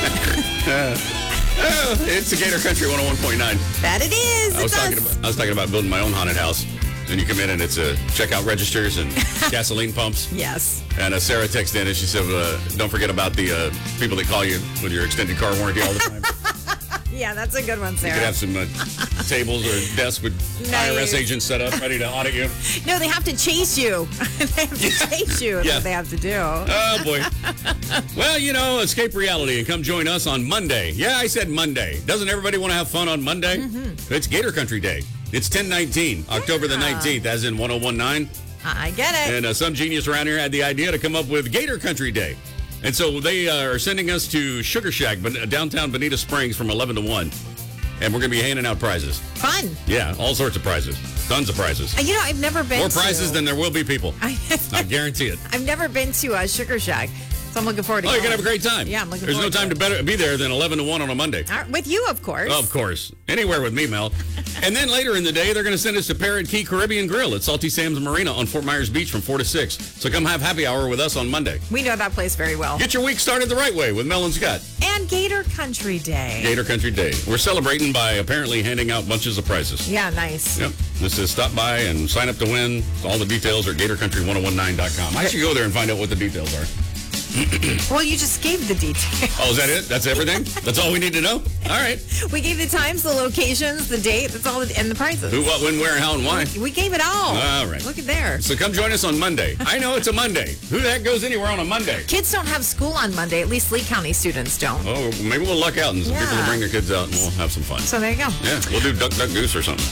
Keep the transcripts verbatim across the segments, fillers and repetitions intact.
uh, oh, it's a Gator Country one oh one point nine. That it is. I was, it's talking us. about, I was talking about building my own haunted house. And you come in and it's a uh, checkout registers and gasoline pumps. Yes. And uh, Sarah texted in and she said, uh, don't forget about the uh, people that call you with your extended car warranty all the time. Yeah, that's a good one, Sarah. You could have some uh, tables or desks with Nice. I R S agents set up ready to audit you. No, they have to chase you. They have to chase you. That's Yeah. what they have to do. Oh, boy. Well, you know, escape reality and come join us on Monday. Yeah, I said Monday. Doesn't everybody want to have fun on Monday? Mm-hmm. It's Gator Country Day. It's ten nineteen, yeah. October the nineteenth, as in one oh one nine. I get it. And uh, some genius around here had the idea to come up with Gator Country Day. And so they uh, are sending us to Sugar Shack, but downtown Bonita Springs from eleven to one. And we're going to be handing out prizes. Fun. Yeah, all sorts of prizes. Tons of prizes. Uh, You know, I've never been More to... prizes than there will be people. I, I guarantee it. I've never been to a Sugar Shack, so I'm looking forward to Oh, going. you're going to have a great time. Yeah, I'm looking There's no forward time to to better be there than eleven to one on a Monday. All right, with you, of course. Of course. Anywhere with me, Mel. And then later in the day, they're going to send us to Parrot Key Caribbean Grill at Salty Sam's Marina on Fort Myers Beach from four to six. So come have happy hour with us on Monday. We know that place very well. Get your week started the right way with Mel and Scott. And Gator Country Day. Gator Country Day. We're celebrating by apparently handing out bunches of prizes. Yeah, nice. Yep. This is stop by and sign up to win. All the details are gator country one oh one nine dot com. I should go there and find out what the details are. Well, you just gave the details. Oh, is that it? That's everything? That's all we need to know? All right. We gave the times, the locations, the date, that's all, and the prices. Who, what, when, where, how, and why? We gave it all. All right. Look at there. So come join us on Monday. I know it's a Monday. Who the heck goes anywhere on a Monday? Kids don't have school on Monday. At least Lee County students don't. Oh, maybe we'll luck out and some Yeah. people will bring their kids out and we'll have some fun. So there you go. Yeah, we'll do Duck, Duck, Goose or something.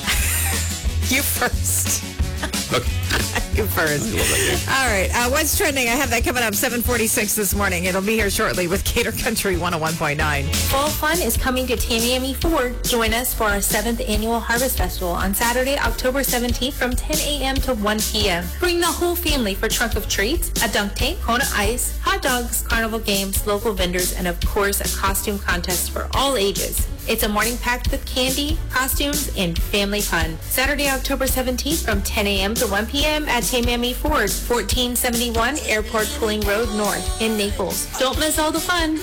You first. Look. You first. I love that game. All right. Uh, what's trending? I have that coming up seven forty-six this morning. It'll be here shortly with Gator Country one oh one point nine. Fall Fun is coming to Tamiami Ford. Join us for our seventh Annual Harvest Festival on Saturday, October seventeenth from ten a.m. to one p.m. Bring the whole family for trunk of treats, a dunk tank, Kona Ice, hot dogs, carnival games, local vendors, and of course a costume contest for all ages. It's a morning packed with candy, costumes, and family fun. Saturday, October seventeenth from ten a.m. to one p.m. at Tamiami Ford, fourteen seventy-one Airport Pulling Road North in Naples. Don't miss all the fun.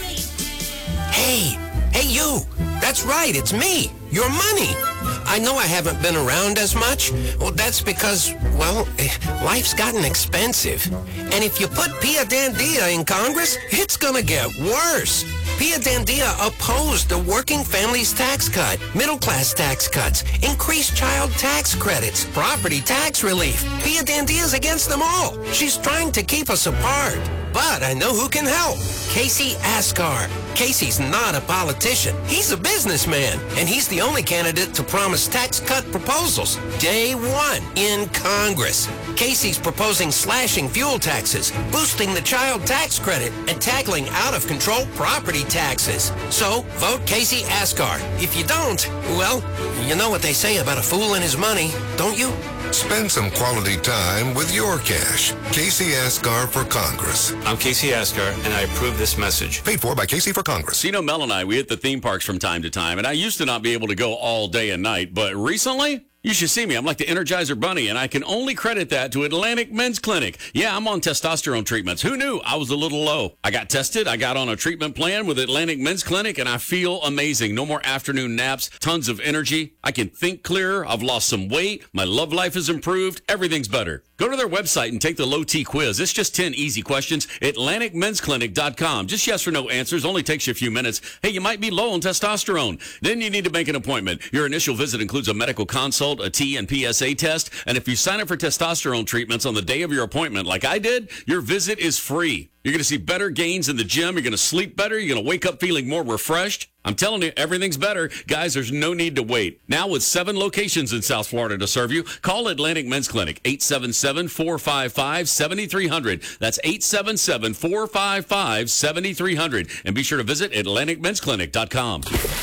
Hey, hey you. That's right, it's me, your money. I know I haven't been around as much. Well, that's because, well, eh, life's gotten expensive. And if you put Pia Dandia in Congress, it's gonna get worse. Pia Dandia opposed the working families tax cut, middle-class tax cuts, increased child tax credits, property tax relief. Pia Dandia's against them all. She's trying to keep us apart. But I know who can help. Casey Askar. Casey's not a politician. He's a businessman. And he's the only candidate to promise tax cut proposals. Day one in Congress. Casey's proposing slashing fuel taxes, boosting the child tax credit, and tackling out-of-control property taxes. So, vote Casey Askar. If you don't, well, you know what they say about a fool and his money, don't you? Spend some quality time with your cash. Casey Askar for Congress. I'm Casey Askar, and I approve this message. Paid for by Casey for Congress. So, you know, Mel and I, we hit the theme parks from time to time, and I used to not be able to go all day and night, but recently, you should see me. I'm like the Energizer Bunny, and I can only credit that to Atlantic Men's Clinic. Yeah, I'm on testosterone treatments. Who knew I was a little low? I got tested. I got on a treatment plan with Atlantic Men's Clinic, and I feel amazing. No more afternoon naps, tons of energy. I can think clearer. I've lost some weight. My love life has improved. Everything's better. Go to their website and take the low T quiz. It's just ten easy questions. Atlantic Men's Clinic dot com. Just yes or no answers. Only takes you a few minutes. Hey, you might be low on testosterone. Then you need to make an appointment. Your initial visit includes a medical consult, a T and P S A test, and if you sign up for testosterone treatments on the day of your appointment like I did, your visit is free. You're going to see better gains in the gym. You're going to sleep better. You're going to wake up feeling more refreshed. I'm telling you, everything's better. Guys, there's no need to wait. Now with seven locations in South Florida to serve you, call Atlantic Men's Clinic, eight seven seven, four five five, seven three zero zero. That's eight seven seven, four five five, seven three zero zero. And be sure to visit Atlantic Men's Clinic dot com.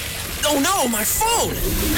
Oh no, my phone!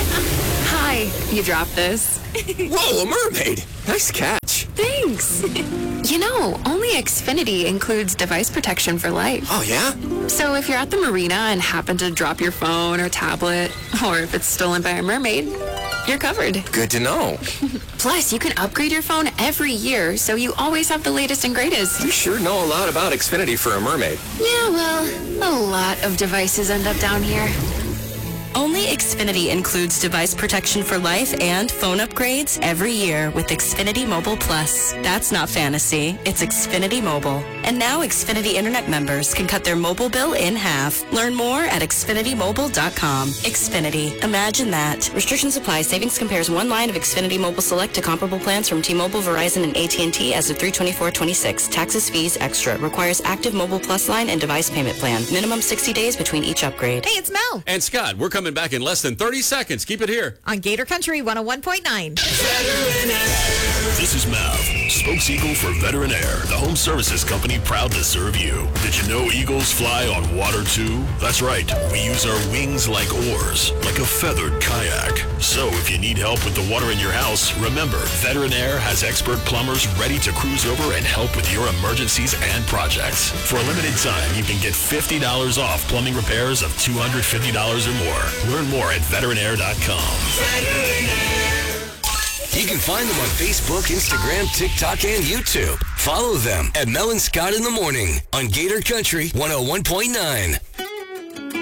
Hi, you dropped this. Whoa, a mermaid! Nice catch. Thanks. You know, only Xfinity includes device protection for life. Oh yeah? So if you're at the marina and happen to drop your phone or tablet, or if it's stolen by a mermaid, you're covered. Good to know. Plus, you can upgrade your phone every year, so you always have the latest and greatest. You sure know a lot about Xfinity for a mermaid. Yeah, well, a lot of devices end up down here. Only Xfinity includes device protection for life and phone upgrades every year with Xfinity Mobile Plus. That's not fantasy, it's Xfinity Mobile. And now Xfinity Internet members can cut their mobile bill in half. Learn more at xfinity mobile dot com. Xfinity. Imagine that. Restrictions apply. Savings compares one line of Xfinity Mobile Select to comparable plans from T-Mobile, Verizon, and A T and T as of three twenty-four twenty-six. Taxes, fees, extra. Requires active Mobile Plus line and device payment plan. Minimum sixty days between each upgrade. Hey, it's Mel. And Scott, we're coming back in less than thirty seconds. Keep it here. On Gator Country one oh one point nine. This is Mav, spokes eagle for Veteran Air, the home services company proud to serve you. Did you know eagles fly on water too? That's right, we use our wings like oars, like a feathered kayak. So if you need help with the water in your house, remember, Veteran Air has expert plumbers ready to cruise over and help with your emergencies and projects. For a limited time, you can get fifty dollars off plumbing repairs of two hundred fifty dollars or more. Learn more at veteran air dot com. You can find them on Facebook, Instagram, TikTok, and YouTube. Follow them at Mel and Scott in the Morning on Gator Country one oh one point nine.